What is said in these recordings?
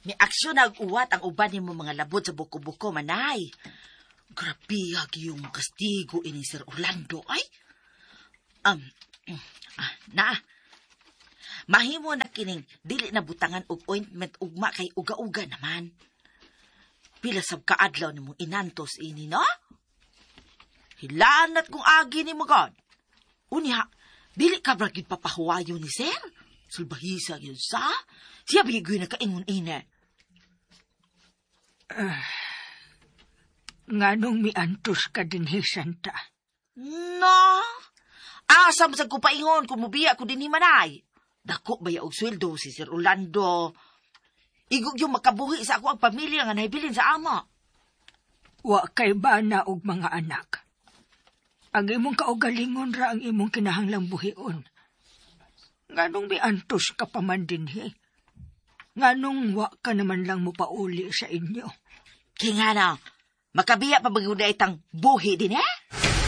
Ni aksyon na uwat ang uban ni mo mga labot sa buko-buko, manay. Grabe yung kastigo ini Sir Orlando, ay. Mahimo na kining dili na butangan og ointment ugma kay uga-uga naman. Pila sab kaadlaw ni mong inantos ini, no? Hilanat kung agi ni mo, God. Unya, dili ka ba gid papahuwayo ni Sir? Sulbahisa yun sa? Siya bigoy na kaingon ine. Nganong miantos ka din, Santa? No? Asam sa ko paingon kung mubiya ko din ni manay. Dako baya og sweldo si Sir Orlando. Igog yung makabuhi sa ako ang pamilya nga naibilin sa ama. Wa kay bana og mga anak. Ang imong kaugalingon ra ang imong kinahanglang buhion. Nganong miantos ka pa man dinhi? Nganong wa ka naman lang mo pauli sa inyo? Kaya na, makabiya pa bagyuda itang buhi din, eh?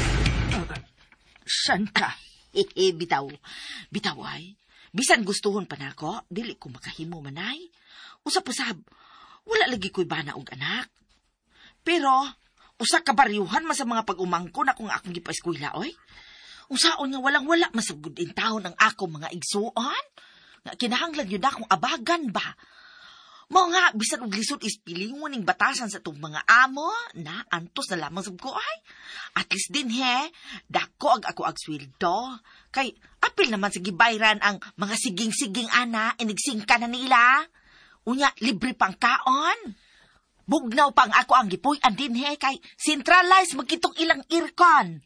Santa. Bitaw ay. Bisan gustuhon pa na ako, dili ko makahimo manay. Usap-usap, wala lagi ko'y bana og anak. Pero, usa ka baryuhan mas sa mga pag-umangko na kung akong gipa-eskwela, oy. Usaon nga walang-wala masagod in taon ang ako mga igsuon. Nga kinahanglan yun akong abagan ba? Mao nga, bisan og lisod ispilingon ning batasan sa itong mga amo, na antos na lamang sab ko ay. At least din dako ako ag sweldo. Kay, apil naman sa gibayran ang mga siging-siging ana, inigsingka na nila. Unya, libre pang kaon. Bugnaw pang ako ang gipuy-an din kay centralize magkitong ilang aircon.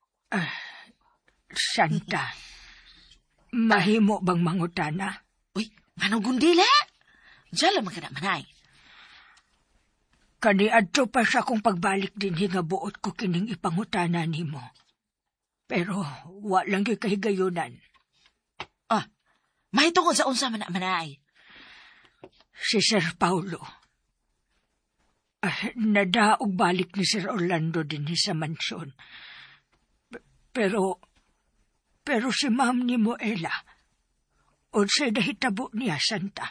Santa, mahimo bang mangutana? Uy, manong gundile? Diyan lang ka na, manay. Kaniadto pa sa akong pagbalik din nga buot ko kining ipangutana nimo. Pero wa lang gyud kahigayunan. Mahitungod sa unsa man manay. Si Sir Paulo. Nadaog balik ni Sir Orlando din sa mansyon. Pero si Ma'am ni Moela, unsay nahitabo niya, Santa?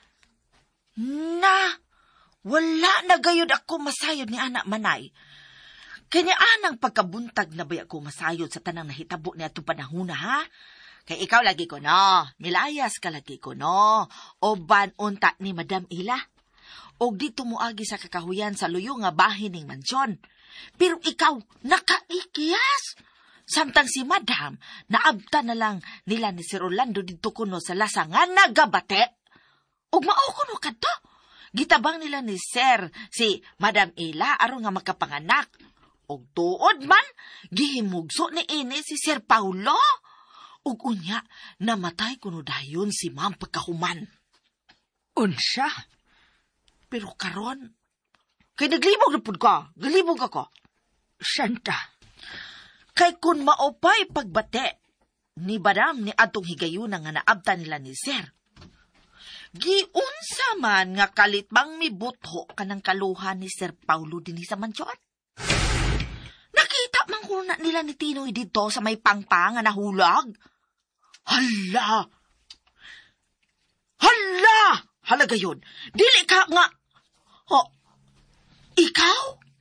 Na, wala na gayud ako masayod ni anak manay. Kanya anang pagkabuntag na ba ako masayod sa tanang nahitabo niya ito panahon ha? Kay ikaw lagi ko no, nilayas ka lagi ko no, o ban unta ni Madam Ila. O dito mo agi sa kakahuyan sa luyo nga bahin ng mansyon. Pero ikaw, nakaikiyas. Samtang si Madam, naabta na lang nila ni Sir Orlando dito kuno sa lasa nga nagabate. Ug mao kuno kadto. Gitabang nila ni Sir si Madam Ila aron nga makapanganak. Ug tuod man gihimugso ni ini si Sir Paulo. Ug unya namatay kuno dayon si Ma'am pagkahuman. Unsa? Pero karon kay naglibog na pud ka. Galibog ako. Santa. Kay kun maopay pagbate ni Madam ni atong higayuna nga naabta nila ni Sir. Giunsa man nga kalitbang mibutho kanang kaluhan ni Sir Paulo dinhi sa mansyon. Nakita man ko na nila ni Tinoy dito sa may pangpang nga nahulag. Hala! Hala gayon. Dili ka nga. Ikaw?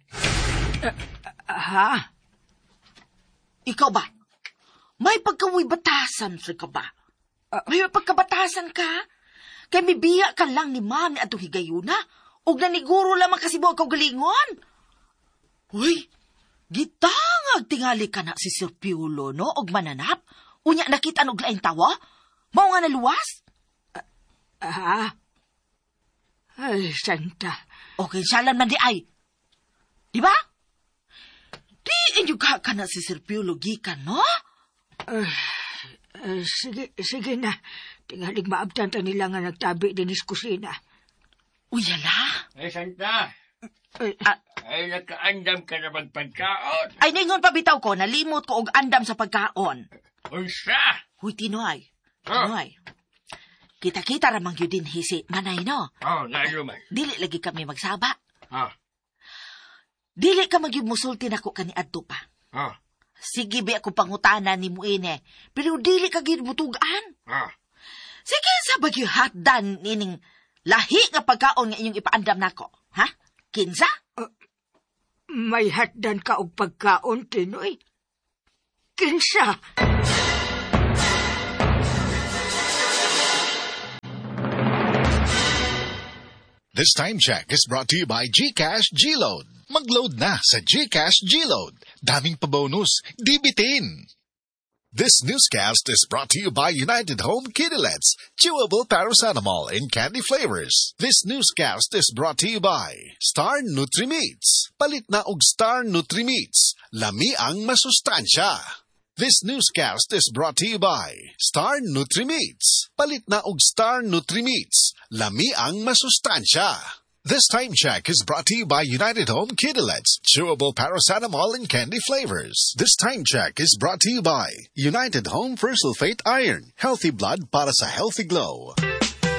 Ikaw ba? May pagkawi batasan sa ka ba? May pagkabatasan ka? Kay mibiya ka lang ni Ma'am ni atong higayuna, ug naniguro lamang kasi buwag kau galingon. Uy, gitangag tingali ka na si Sir Piolo, no? Og mananap? Unya nakita og laing tawa? Mao nga naluwas? Ay, Santa. Okay, salan man di ay. Di ba? Di inyo ka na si Sir Piolo gikan, no? Sige na. Tingalig maabtan ta nila nga nagtabi din is kusina. Uyala? Ay, Santa. Ay, nakaandam ka na magpagkaon. Ay, ningon pabitaw ko, nalimot ko og andam sa pagkaon. Unsa? Huy, Tinoy. Tinoy. Kita-kita ramang yun din hisi, manay, no? Lalo man. Dili lagi kami magsaba. Dili Dili ka magmusulti na ko kani adto pa. Sige, be ako pangutana ni Muine, pero dili ka gibutugan. Sige, sa bagyo hatdan nining Lahi nga pagkaon nga inyong ipaandam nako, ha? Kinsa? May hatdan ka og pagkaon, Tinoy. Kinsa? This time check is brought to you by GCash G-Load. Mag-load na sa GCash G-Load. Daming pa-bonus, di bitin. This newscast is brought to you by United Home Kidilets, chewable paracetamol in candy flavors. This newscast is brought to you by Star Nutri-Meats. Palit na og Star Nutri-Meats. Lami ang masustansya. This newscast is brought to you by Star Nutri-Meats. Palit na og Star Nutri-Meats. Lami ang masustansya. This time check is brought to you by United Home Kidilets, chewable paracetamol in candy flavors. This time check is brought to you by United Home First Sulfate Iron, healthy blood para sa healthy glow.